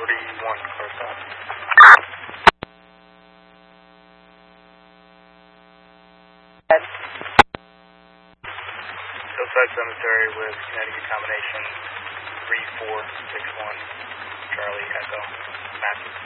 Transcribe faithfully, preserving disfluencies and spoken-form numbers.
forty-one, close up. Hillside Cemetery with Connecticut combination three four six one, Charlie Echo, Matthew.